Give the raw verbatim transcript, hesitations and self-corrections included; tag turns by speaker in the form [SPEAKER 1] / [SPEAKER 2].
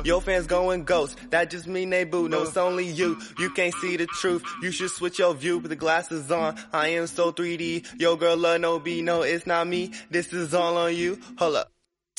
[SPEAKER 1] Your fans going ghost, that just mean they boo. No, it's only you, you can't see the truth. You should switch your view, put the glasses on. I am so three D, yo girl love no B, no it's not me. This is all on you, hold up.